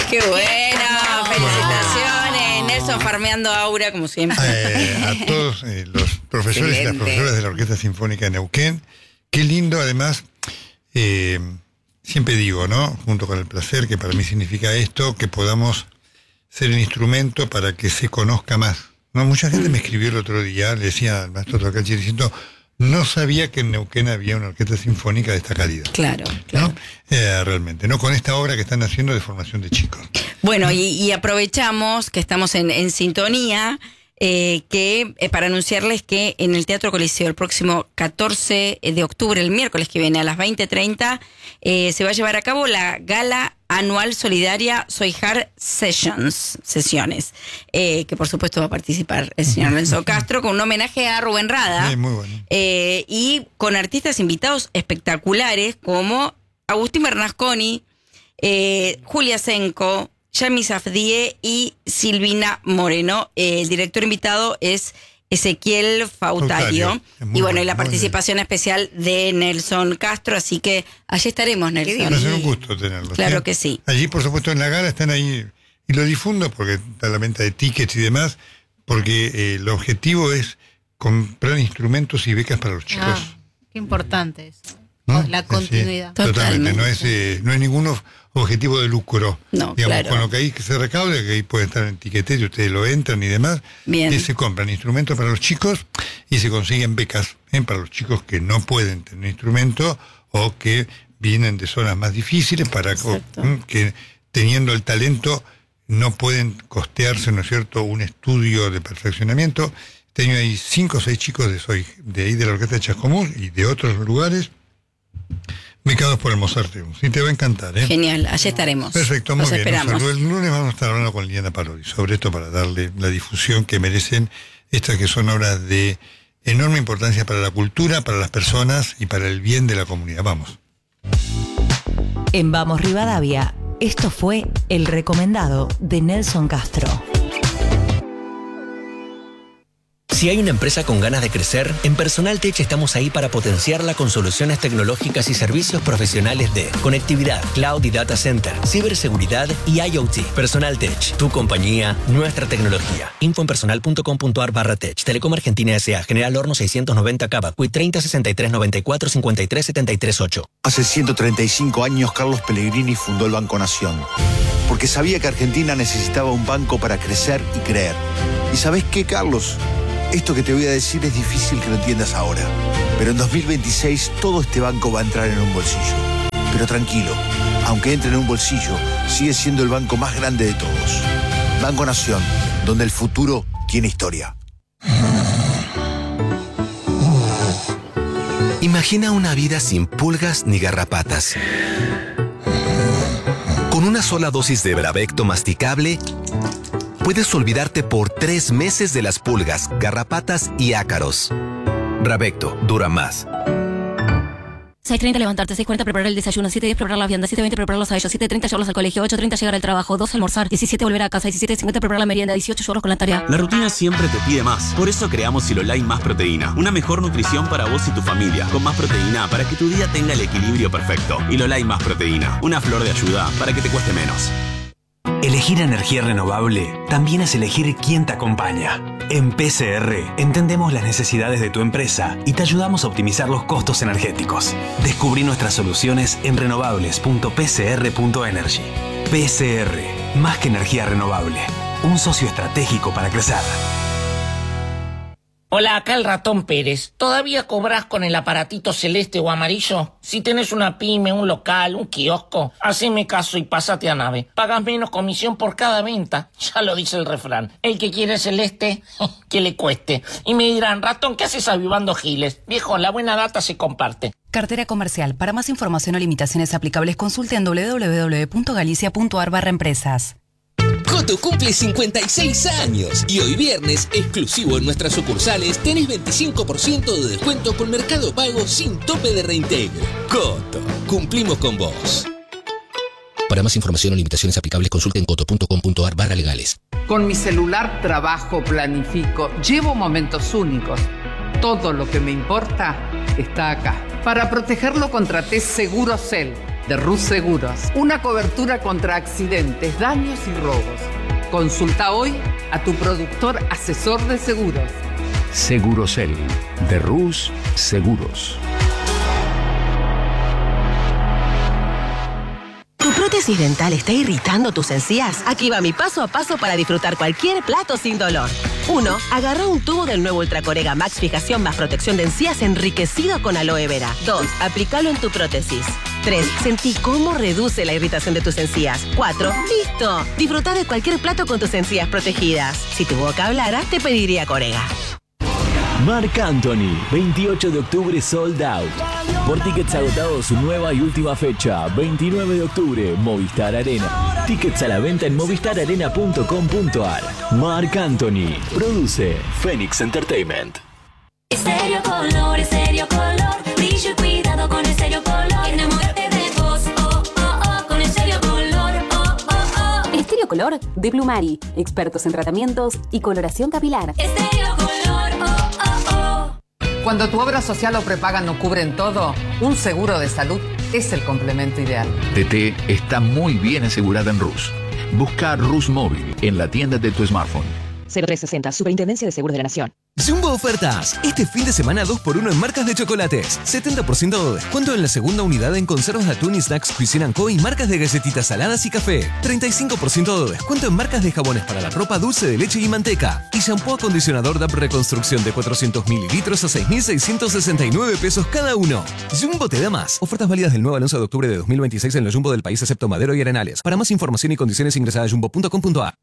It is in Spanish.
¡Qué buena! ¡Felicitaciones! Nelson farmeando aura, como siempre. A todos los profesores y las profesoras de la Orquesta Sinfónica de Neuquén. Qué lindo, además, siempre digo, ¿no? Junto con el placer, que para mí significa esto, que podamos ser el instrumento para que se conozca más. ¿No? Mucha gente me escribió el otro día, le decía al maestro Toccachi diciendo, no sabía que en Neuquén había una orquesta sinfónica de esta calidad. Claro. ¿No? Realmente, ¿no? Con esta obra que están haciendo de formación de chicos. Bueno, y aprovechamos que estamos en sintonía, para anunciarles que en el Teatro Coliseo el próximo 14 de octubre, el miércoles que viene a las 20:30, se va a llevar a cabo la gala anual solidaria Soijar Sesiones, que por supuesto va a participar el señor Nelson Castro con un homenaje a Rubén Rada. Muy bueno. Y con artistas invitados espectaculares como Agustín Bernasconi, Julia Senko, Yami Safdie y Silvina Moreno. El director invitado es Ezequiel Fautario. Y bueno, y la participación especial de Nelson Castro, así que allí estaremos, Nelson. Va a ser un gusto tenerlo. Claro que sí. Allí, por supuesto, en la gala están ahí, y lo difundo porque está la venta de tickets y demás, porque el objetivo es comprar instrumentos y becas para los chicos. Qué importante eso. ¿No? La continuidad. Sí, totalmente. No es ningún objetivo de lucro. No, digamos, claro. con lo que ahí se recaude, que ahí puede estar en tiquetero y ustedes lo entran y demás. Bien. Y se compran instrumentos para los chicos y se consiguen becas para los chicos que no pueden tener instrumento o que vienen de zonas más difíciles para que teniendo el talento no pueden costearse, ¿no es cierto?, un estudio de perfeccionamiento. Tengo ahí 5 o 6 chicos de ahí de la Orquesta de Chascomús y de otros lugares becados por el Mozarteum. Sí, te va a encantar, ¿eh? Genial, allí estaremos. Perfecto, muy Los bien. esperamos. El lunes vamos a estar hablando con Liliana Parodi sobre esto para darle la difusión que merecen estas que son obras de enorme importancia para la cultura, para las personas y para el bien de la comunidad. Vamos. En Vamos Rivadavia, esto fue el recomendado de Nelson Castro. Si hay una empresa con ganas de crecer, en Personal Tech estamos ahí para potenciarla con soluciones tecnológicas y servicios profesionales de conectividad, cloud y data center, ciberseguridad y IoT. Personal Tech, tu compañía, nuestra tecnología. Info en personal.com.ar/tech. Telecom Argentina S.A. General Horno 690 Cava. Quit 30 63 94 53 73 8. Hace 135 años Carlos Pellegrini fundó el Banco Nación, porque sabía que Argentina necesitaba un banco para crecer y creer. ¿Y sabés qué, Carlos? Esto que te voy a decir es difícil que lo entiendas ahora, pero en 2026 todo este banco va a entrar en un bolsillo. Pero tranquilo, aunque entre en un bolsillo, sigue siendo el banco más grande de todos. Banco Nación, donde el futuro tiene historia. Imagina una vida sin pulgas ni garrapatas. Con una sola dosis de Bravecto masticable, puedes olvidarte por 3 meses de las pulgas, garrapatas y ácaros. Bravecto dura más. 6:30 levantarte, 6:40 preparar el desayuno, 7:10 preparar la vianda, 7:20 prepararlos a ellos, 7:30 llevarlos al colegio, 8:30 llegar al trabajo, 12 almorzar, 17 volver a casa, 17:50 preparar la merienda, 18 llevarlos con la tarea. La rutina siempre te pide más. Por eso creamos Silolai Más Proteína. Una mejor nutrición para vos y tu familia. Con más proteína para que tu día tenga el equilibrio perfecto. Silolai Más Proteína. Una flor de ayuda para que te cueste menos. Elegir energía renovable también es elegir quién te acompaña. En PCR entendemos las necesidades de tu empresa y te ayudamos a optimizar los costos energéticos. Descubrí nuestras soluciones en renovables.pcr.energy. PCR, más que energía renovable, un socio estratégico para crecer. Hola, acá el Ratón Pérez. ¿Todavía cobrás con el aparatito celeste o amarillo? Si tenés una pyme, un local, un kiosco, haceme caso y pásate a Nave. Pagas menos comisión por cada venta. Ya lo dice el refrán. El que quiere celeste, que le cueste. Y me dirán, Ratón, ¿qué haces avivando giles? Viejo, la buena data se comparte. Cartera comercial. Para más información o limitaciones aplicables, consulte en www.galicia.ar/empresas. Coto cumple 56 años y hoy viernes, exclusivo en nuestras sucursales, tenés 25% de descuento con Mercado Pago sin tope de reintegro. Coto, cumplimos con vos. Para más información o limitaciones aplicables, consulte en coto.com.ar/legales. Con mi celular trabajo, planifico, llevo momentos únicos. Todo lo que me importa está acá. Para protegerlo contraté Segurocel, de Rus Seguros. Una cobertura contra accidentes, daños y robos. Consulta hoy a tu productor asesor de seguros. Segurosel, de Rus Seguros. ¿Tu prótesis dental está irritando tus encías? Aquí va mi paso a paso para disfrutar cualquier plato sin dolor. 1. Agarra un tubo del nuevo Ultracorega Max Fijación más protección de encías enriquecido con aloe vera. 2. Aplícalo en tu prótesis. 3. Sentí cómo reduce la irritación de tus encías. 4. ¡Listo! Disfruta de cualquier plato con tus encías protegidas. Si tu boca hablara, te pediría Corega. Marc Anthony, 28 de octubre sold out. Por tickets agotados, su nueva y última fecha, 29 de octubre, Movistar Arena. Tickets a la venta en movistararena.com.ar. Marc Anthony, produce Phoenix Entertainment. Estéreo Color, brillo y cuidado con Estéreo Color. Enamórate de vos, oh, oh, oh, con Estéreo Color, oh, oh, oh. Estéreo Color de Plumari, expertos en tratamientos y coloración capilar. Estéreo Color, oh, oh, oh. Cuando tu obra social o prepaga no cubren todo, un seguro de salud es el complemento ideal. TT está muy bien asegurada en Rus. Busca Rus Móvil en la tienda de tu smartphone. 0360, Superintendencia de Seguros de la Nación. Jumbo Ofertas. Este fin de semana 2x1 en marcas de chocolates. 70% de descuento en la segunda unidad en conservas de atún y snacks Cuisine & Co. y marcas de galletitas saladas y café. 35% de descuento en marcas de jabones para la ropa, dulce de leche y manteca. Y shampoo acondicionador DAP Reconstrucción de 400 mililitros a 6.669 pesos cada uno. Jumbo te da más. Ofertas válidas del 9 al 11 de octubre de 2026 en los Jumbo del país excepto Madero y Arenales. Para más información y condiciones ingresa a jumbo.com.ar.